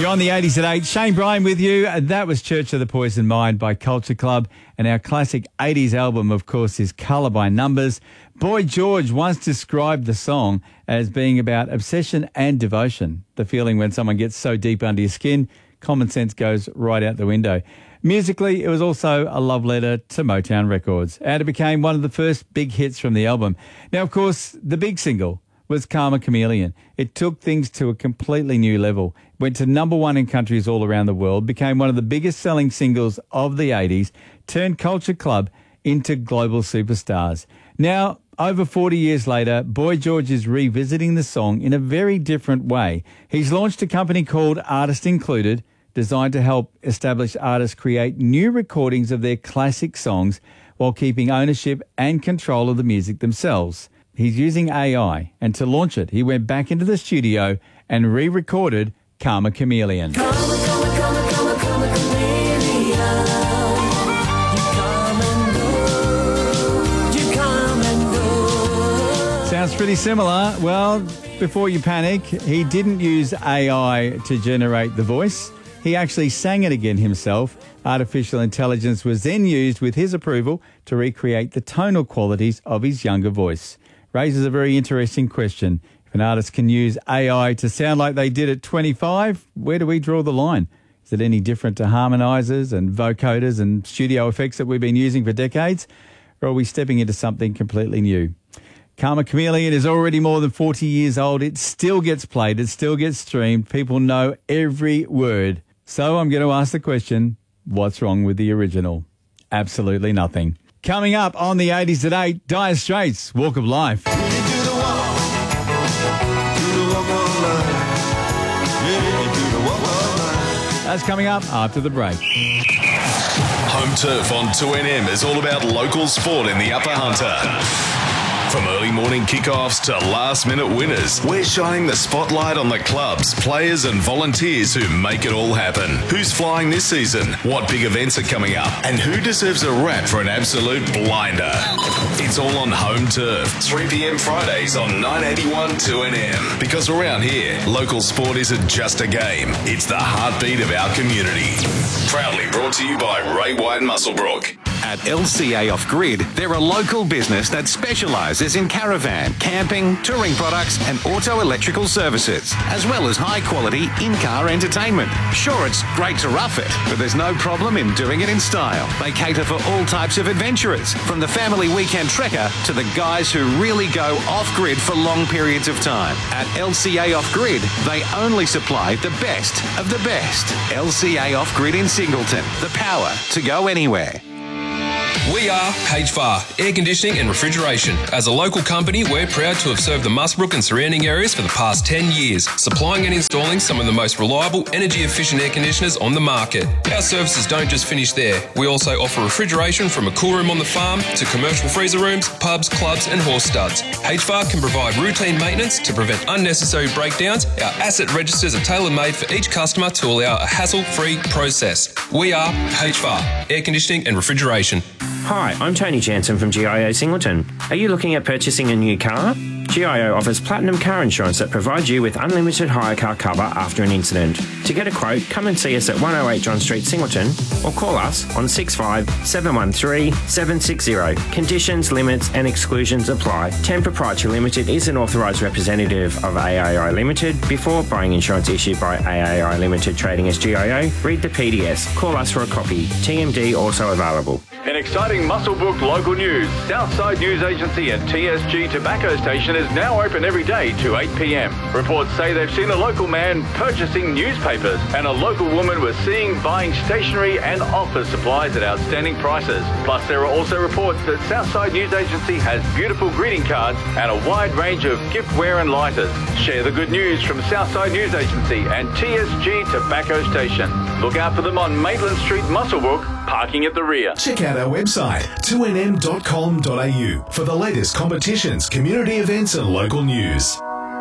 You're on the 80s at 8. Shane Bryan with you. That was Church of the Poison Mind by Culture Club. And our classic 80s album, of course, is Colour by Numbers. Boy George once described the song as being about obsession and devotion. The feeling when someone gets so deep under your skin, common sense goes right out the window. Musically, it was also a love letter to Motown Records. And it became one of the first big hits from the album. Now, of course, the big single was Karma Chameleon. It took things to a completely new level. Went to number one in countries all around the world, became one of the biggest selling singles of the 80s, turned Culture Club into global superstars. Now, over 40 years later, Boy George is revisiting the song in a very different way. He's launched a company called Artist Included, designed to help established artists create new recordings of their classic songs while keeping ownership and control of the music themselves. He's using AI, and to launch it, he went back into the studio and re-recorded Karma Chameleon. Karma, karma, karma, karma, karma, chameleon. You come and go. You come and go. Sounds pretty similar. Well, before you panic, he didn't use AI to generate the voice. He actually sang it again himself. Artificial intelligence was then used with his approval to recreate the tonal qualities of his younger voice. Raises a very interesting question. If an artist can use AI to sound like they did at 25, where do we draw the line? Is it any different to harmonizers and vocoders and studio effects that we've been using for decades? Or are we stepping into something completely new? Karma Chameleon is already more than 40 years old. It still gets played. It still gets streamed. People know every word. So I'm going to ask the question, what's wrong with the original? Absolutely nothing. Coming up on the 80s at 8, Dire Straits, Walk of Life. That's coming up after the break. Home Turf on 2NM is all about local sport in the Upper Hunter. From early morning kickoffs to last-minute winners, we're shining the spotlight on the clubs, players and volunteers who make it all happen. Who's flying this season? What big events are coming up? And who deserves a rap for an absolute blinder? It's all on Home Turf, 3 p.m. Fridays on 981 2NM. Because around here, local sport isn't just a game, it's the heartbeat of our community. Proudly brought to you by Ray White Musselbrook. At LCA Off Grid, they're a local business that specialises in caravan, camping, touring products and auto electrical services, as well as high-quality in-car entertainment. Sure, it's great to rough it, but there's no problem in doing it in style. They cater for all types of adventurers, from the family weekend trekker to the guys who really go off-grid for long periods of time. At LCA Off Grid, they only supply the best of the best. LCA Off Grid in Singleton, the power to go anywhere. We are HVAR, Air Conditioning and Refrigeration. As a local company, we're proud to have served the Musselbrook and surrounding areas for the past 10 years, supplying and installing some of the most reliable, energy-efficient air conditioners on the market. Our services don't just finish there. We also offer refrigeration from a cool room on the farm to commercial freezer rooms, pubs, clubs and horse studs. HVAR can provide routine maintenance to prevent unnecessary breakdowns. Our asset registers are tailor-made for each customer to allow a hassle-free process. We are HVAR, Air Conditioning and Refrigeration. Hi, I'm Tony Jansen from GIO Singleton. Are you looking at purchasing a new car? GIO offers platinum car insurance that provides you with unlimited hire car cover after an incident. To get a quote, come and see us at 108 John Street, Singleton, or call us on 65 713 760. Conditions, limits and exclusions apply. 10 Proprietary Limited is an authorised representative of AAI Limited. Before buying insurance issued by AAI Limited trading as GIO, read the PDS. Call us for a copy. TMD also available. In exciting Musselbrook local news, Southside News Agency and TSG Tobacco Station is now open every day to 8 p.m. Reports say they've seen a local man purchasing newspapers and a local woman was seen buying stationery and office supplies at outstanding prices. Plus, there are also reports that Southside News Agency has beautiful greeting cards and a wide range of giftware and lighters. Share the good news from Southside News Agency and TSG Tobacco Station. Look out for them on Maitland Street, Musselbrook, parking at the rear. Check out our website, 2nm.com.au, for the latest competitions, community events and local news.